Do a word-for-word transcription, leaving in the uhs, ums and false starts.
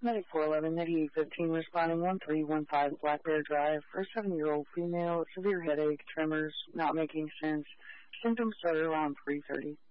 Medic four eleven, eighty-eight fifteen, responding one three one five Black Bear Drive for a seven-year-old female, severe headache, tremors, not making sense. Symptoms started around three thirty.